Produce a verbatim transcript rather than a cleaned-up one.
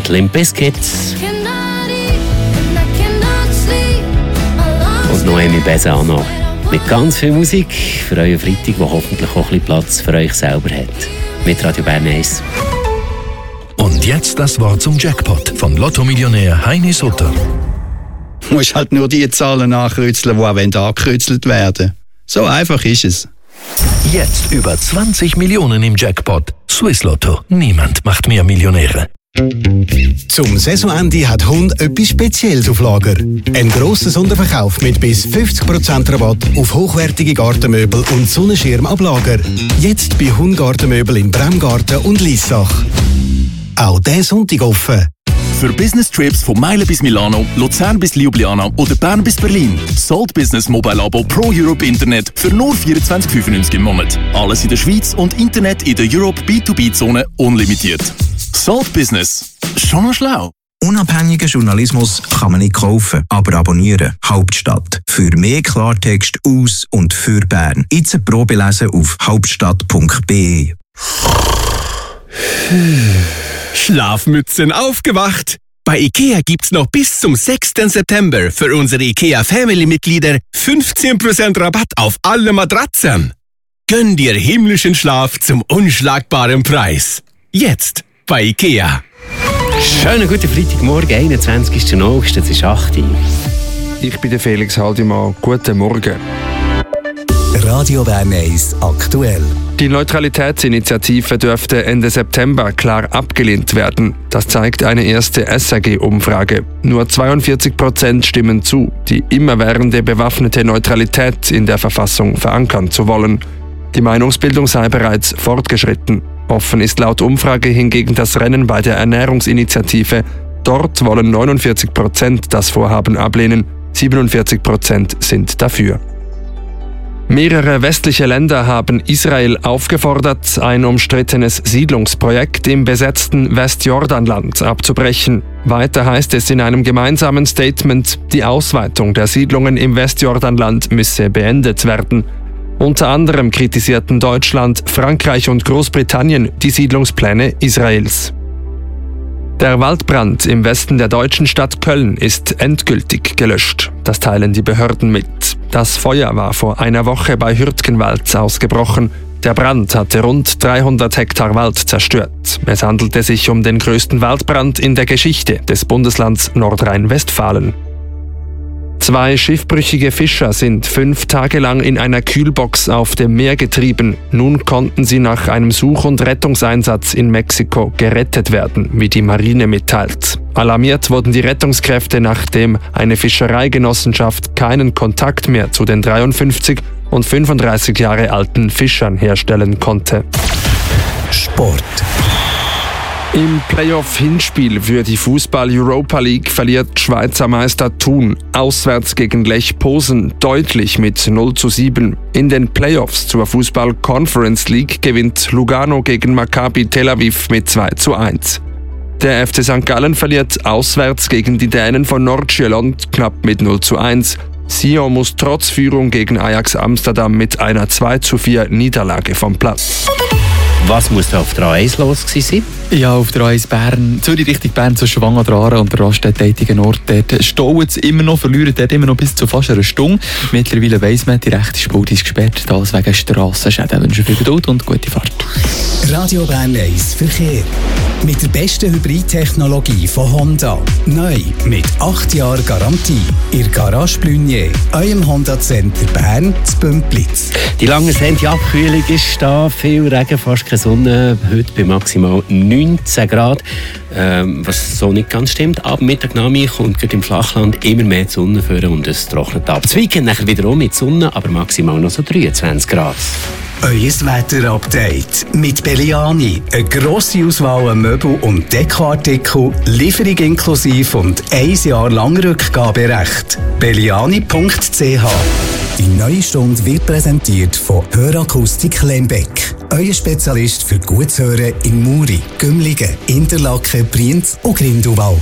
mit Limp Bizkit. Und Noemi Besano. Mit ganz viel Musik für euren Freitag, der hoffentlich auch ein bisschen Platz für euch selber hat. Mit Radio Bern eins. Und jetzt das Wort zum Jackpot von Lotto-Millionär Heini Sutter. Du musst halt nur die Zahlen nachkreuzeln, die auch angekreuzelt werden. So einfach ist es. Jetzt über zwanzig Millionen im Jackpot. Swiss Lotto. Niemand macht mehr Millionäre. Zum Saisonende hat Hund etwas Spezielles auf Lager. Ein grosser Sonderverkauf mit bis fünfzig Prozent Rabatt auf hochwertige Gartenmöbel und Sonnenschirm ab Lager. Jetzt bei Hund Gartenmöbel in Bremgarten und Liessach. Auch diesen Sonntag offen. Für Business-Trips von Meilen bis Milano, Luzern bis Ljubljana oder Bern bis Berlin. Salt Business Mobile Abo Pro Europe Internet für nur vierundzwanzig fünfundneunzig im Monat. Alles in der Schweiz und Internet in der Europe B zwei B-Zone unlimitiert. Salt Business. Schon mal schlau. Unabhängigen Journalismus kann man nicht kaufen, aber abonnieren. Hauptstadt. Für mehr Klartext aus und für Bern. Jetzt eine Probe lesen auf hauptstadt punkt b e. Schlafmützen aufgewacht! Bei IKEA gibt's noch bis zum sechsten September für unsere IKEA Family-Mitglieder fünfzehn Prozent Rabatt auf alle Matratzen. Gönn dir himmlischen Schlaf zum unschlagbaren Preis. Jetzt bei IKEA. Schönen guten Freitagmorgen, einundzwanzigsten August, es ist acht Uhr. Ich bin der Felix Haldimann. Guten Morgen. Radio Bern eins aktuell. Die Neutralitätsinitiative dürfte Ende September klar abgelehnt werden. Das zeigt eine erste S A G-Umfrage. Nur zweiundvierzig Prozent stimmen zu, die immerwährende bewaffnete Neutralität in der Verfassung verankern zu wollen. Die Meinungsbildung sei bereits fortgeschritten. Offen ist laut Umfrage hingegen das Rennen bei der Ernährungsinitiative. Dort wollen neunundvierzig Prozent das Vorhaben ablehnen, siebenundvierzig Prozent sind dafür. Mehrere westliche Länder haben Israel aufgefordert, ein umstrittenes Siedlungsprojekt im besetzten Westjordanland abzubrechen. Weiter heißt es in einem gemeinsamen Statement, die Ausweitung der Siedlungen im Westjordanland müsse beendet werden. Unter anderem kritisierten Deutschland, Frankreich und Großbritannien die Siedlungspläne Israels. Der Waldbrand im Westen der deutschen Stadt Köln ist endgültig gelöscht. Das teilen die Behörden mit. Das Feuer war vor einer Woche bei Hürtgenwald ausgebrochen. Der Brand hatte rund dreihundert Hektar Wald zerstört. Es handelte sich um den größten Waldbrand in der Geschichte des Bundeslands Nordrhein-Westfalen. Zwei schiffbrüchige Fischer sind fünf Tage lang in einer Kühlbox auf dem Meer getrieben. Nun konnten sie nach einem Such- und Rettungseinsatz in Mexiko gerettet werden, wie die Marine mitteilt. Alarmiert wurden die Rettungskräfte, nachdem eine Fischereigenossenschaft keinen Kontakt mehr zu den dreiundfünfzig und fünfunddreißig Jahre alten Fischern herstellen konnte. Sport. Im Playoff-Hinspiel für die Fußball-Europa League verliert Schweizer Meister Thun auswärts gegen Lech Posen deutlich mit null zu sieben. In den Playoffs zur Fußball-Conference League gewinnt Lugano gegen Maccabi Tel Aviv mit zwei zu eins. Der F C Sankt Gallen verliert auswärts gegen die Dänen von Nordsjælland knapp mit null zu eins. Sion muss trotz Führung gegen Ajax Amsterdam mit einer zwei zu vier Niederlage vom Platz. Was muss da auf der A eins los gewesen sein? Ja, auf der A eins Bern, Zürich Richtung Bern zwischen Wangen-Aare und der Raststätte Ort. Dort stauen es immer noch, verlieren dort immer noch bis zu fast einer Stunde. Mittlerweile weiss man, die rechte Spur ist gesperrt, alles wegen Strassenschäden. Ich wünsche viel Geduld und gute Fahrt. Radio Bern eins Verkehr. Mit der besten Hybridtechnologie von Honda. Neu mit acht Jahren Garantie. Ihr Garage Blunier, eurem Honda Center Bern zu Bümplitz. Die lange sente Abkühlung ist da, viel Regen, fast keine Sonne. Heute bei maximal neunzehn Grad, ähm, was so nicht ganz stimmt. Ab Mittag Nachmittag kommt gerade im Flachland immer mehr die Sonne vor und es trocknet ab. Das Weekend nachher wiederum mit Sonne, aber maximal noch so dreiundzwanzig Grad. Euer Wetter-Update mit Belliani. Eine grosse Auswahl an Möbel- und Dekoartikel, Lieferung inklusive und ein Jahr lang Rückgaberecht. belliani punkt c h. Die neue Stunde wird präsentiert von Hörakustik Lembeck. Euer Spezialist für gutes Hören in Muri, Gümligen, Interlaken, Brienz und Grindelwald.